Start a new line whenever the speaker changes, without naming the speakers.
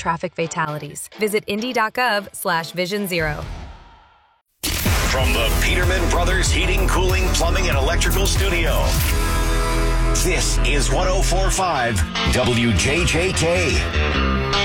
traffic fatalities. Visit indy.gov/Vision Zero.
From the Peterman Brothers Heating, Cooling, Plumbing, and Electrical Studio, this is 104.5 WJJK.